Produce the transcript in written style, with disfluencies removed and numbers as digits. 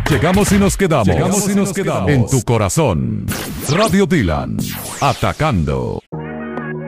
Llegamos y nos quedamos. Llegamos y nos quedamos. En tu corazón. Radio Dylan. Atacando.